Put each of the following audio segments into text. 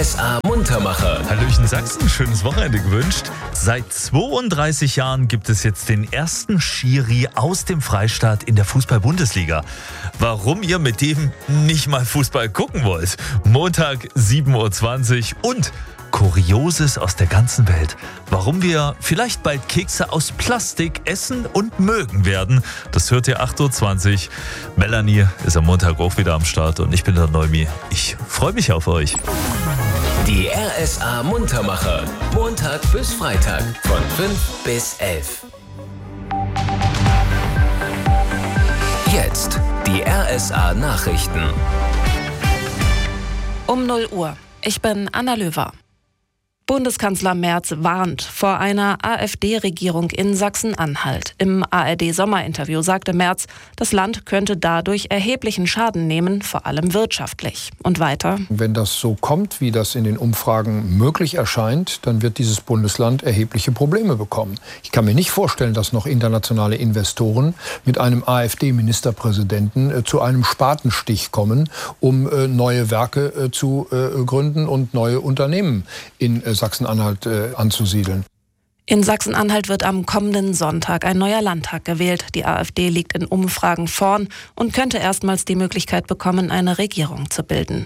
RSA Muntermacher. Hallöchen Sachsen, schönes Wochenende gewünscht. Seit 32 Jahren gibt es jetzt den ersten Schiri aus dem Freistaat in der Fußball-Bundesliga. Warum ihr mit dem nicht mal Fußball gucken wollt? Montag 7.20 Uhr und Kurioses aus der ganzen Welt. Warum wir vielleicht bald Kekse aus Plastik essen und mögen werden, das hört ihr 8.20 Uhr. Melanie ist am Montag auch wieder am Start und ich bin der Neumi. Ich freue mich auf euch. Die RSA Muntermacher. Montag bis Freitag von 5 bis 11. Jetzt die RSA Nachrichten. Um 0 Uhr. Ich bin Anna Löwer. Bundeskanzler Merz warnt vor einer AfD-Regierung in Sachsen-Anhalt. Im ARD-Sommerinterview sagte Merz, das Land könnte dadurch erheblichen Schaden nehmen, vor allem wirtschaftlich. Und weiter: Wenn das so kommt, wie das in den Umfragen möglich erscheint, dann wird dieses Bundesland erhebliche Probleme bekommen. Ich kann mir nicht vorstellen, dass noch internationale Investoren mit einem AfD-Ministerpräsidenten zu einem Spatenstich kommen, um neue Werke zu gründen und neue Unternehmen in Sachsen-Anhalt anzusiedeln. In Sachsen-Anhalt wird am kommenden Sonntag ein neuer Landtag gewählt. Die AfD liegt in Umfragen vorn und könnte erstmals die Möglichkeit bekommen, eine Regierung zu bilden.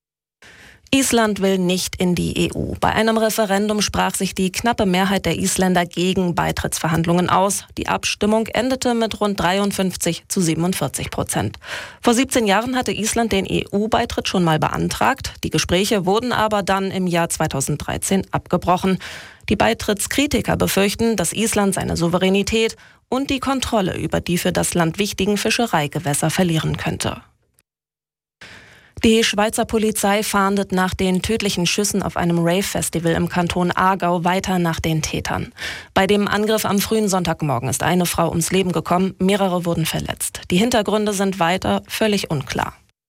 Island will nicht in die EU. Bei einem Referendum sprach sich die knappe Mehrheit der Isländer gegen Beitrittsverhandlungen aus. Die Abstimmung endete mit rund 53-47%. Vor 17 Jahren hatte Island den EU-Beitritt schon mal beantragt. Die Gespräche wurden aber dann im Jahr 2013 abgebrochen. Die Beitrittskritiker befürchten, dass Island seine Souveränität und die Kontrolle über die für das Land wichtigen Fischereigewässer verlieren könnte. Die Schweizer Polizei fahndet nach den tödlichen Schüssen auf einem Rave-Festival im Kanton Aargau weiter nach den Tätern. Bei dem Angriff am frühen Sonntagmorgen ist eine Frau ums Leben gekommen, mehrere wurden verletzt. Die Hintergründe sind weiter völlig unklar.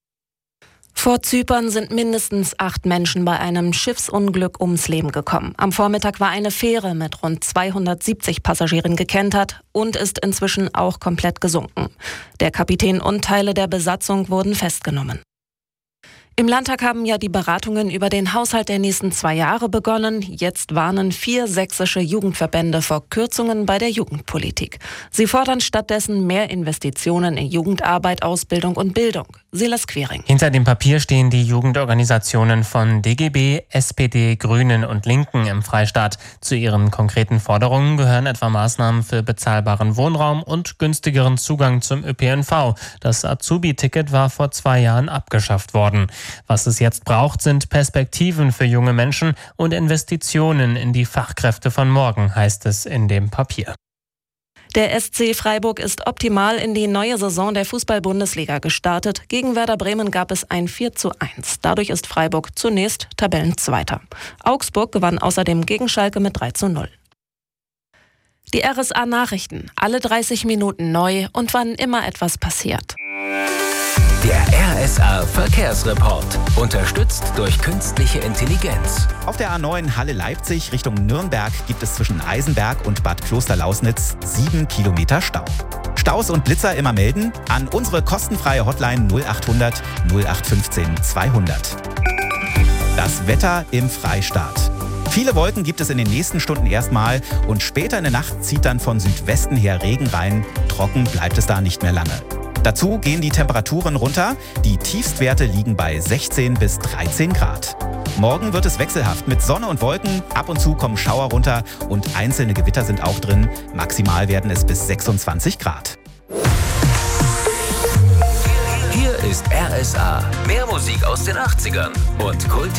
Vor Zypern sind mindestens 8 Menschen bei einem Schiffsunglück ums Leben gekommen. Am Vormittag war eine Fähre mit rund 270 Passagieren gekentert und ist inzwischen auch komplett gesunken. Der Kapitän und Teile der Besatzung wurden festgenommen. Im Landtag haben ja die Beratungen über den Haushalt der nächsten 2 Jahre begonnen. Jetzt warnen 4 sächsische Jugendverbände vor Kürzungen bei der Jugendpolitik. Sie fordern stattdessen mehr Investitionen in Jugendarbeit, Ausbildung und Bildung. Silas Quering. Hinter dem Papier stehen die Jugendorganisationen von DGB, SPD, Grünen und Linken im Freistaat. Zu ihren konkreten Forderungen gehören etwa Maßnahmen für bezahlbaren Wohnraum und günstigeren Zugang zum ÖPNV. Das Azubi-Ticket war vor 2 Jahren abgeschafft worden. Was es jetzt braucht, sind Perspektiven für junge Menschen und Investitionen in die Fachkräfte von morgen, heißt es in dem Papier. Der SC Freiburg ist optimal in die neue Saison der Fußball-Bundesliga gestartet. Gegen Werder Bremen gab es ein 4:1. Dadurch ist Freiburg zunächst Tabellenzweiter. Augsburg gewann außerdem gegen Schalke mit 3:0. Die RSA Nachrichten, alle 30 Minuten neu und wann immer etwas passiert. Der RSA Verkehrsreport. Unterstützt durch künstliche Intelligenz. Auf der A9 Halle-Leipzig Richtung Nürnberg gibt es zwischen Eisenberg und Bad Klosterlausnitz 7 Kilometer Stau. Staus und Blitzer immer melden an unsere kostenfreie Hotline 0800 0815 200. Das Wetter im Freistaat. Viele Wolken gibt es in den nächsten Stunden erstmal und später in der Nacht zieht dann von Südwesten her Regen rein. Trocken bleibt es da nicht mehr lange. Dazu gehen die Temperaturen runter. Die Tiefstwerte liegen bei 16 bis 13 Grad. Morgen wird es wechselhaft mit Sonne und Wolken. Ab und zu kommen Schauer runter und einzelne Gewitter sind auch drin. Maximal werden es bis 26 Grad. Hier ist RSA. Mehr Musik aus den 80ern und Kult.